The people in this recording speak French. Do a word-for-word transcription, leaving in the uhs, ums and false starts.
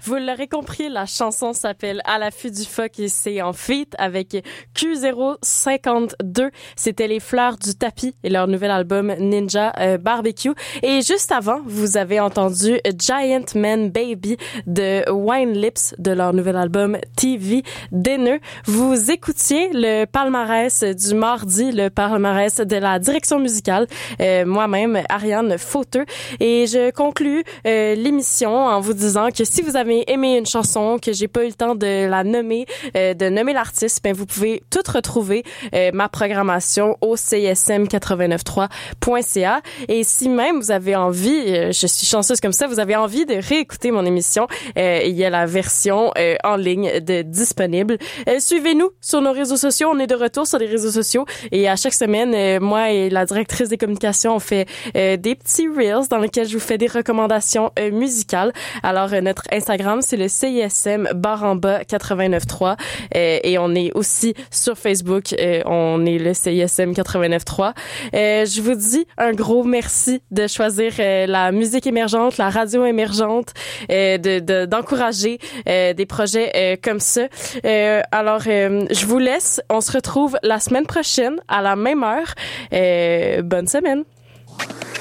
Vous l'aurez compris, la chanson s'appelle À l'affût du phoque et c'est en feat avec Q zéro cinquante-deux. C'était les Fleurs du tapis et leur nouvel album Ninja euh, Barbecue. Et juste avant, vous avez entendu Giant Man Baby de Wine Lips de leur nouvel album T V Dinner. Vous écoutiez le palmarès du mardi, le palmarès de la direction musicale, euh, moi-même, Ariane Fauteux. Et je conclus euh, l'émission en vous disant que si vous avez aimé une chanson, que j'ai pas eu le temps de la nommer, euh, de nommer l'artiste, ben vous pouvez tout retrouver euh, ma programmation au c s m quatre-vingt-neuf trois point c a. Et si même vous avez envie, euh, je suis chanceuse comme ça, vous avez envie de réécouter mon émission, euh, il y a la version euh, en ligne de disponible. Euh, suivez-nous sur nos réseaux sociaux, on est de retour sur les réseaux sociaux et à chaque semaine, euh, moi et la directrice des communications, on fait euh, des petits reels dans lesquels je vous fais des recommandations euh, musicales. Alors, euh, notre Instagram, c'est le C I S M barre en bas quatre-vingt-neuf trois euh, et on est aussi sur Facebook, euh, on est le C I S M quatre-vingt-neuf trois. Euh, je vous dis un gros merci de choisir euh, la musique émergente, la radio émergente, euh, de, de d'encourager euh, des projets euh, comme ça. Euh, alors, euh, je vous laisse. On se retrouve la semaine prochaine à la même heure. Euh, bonne semaine.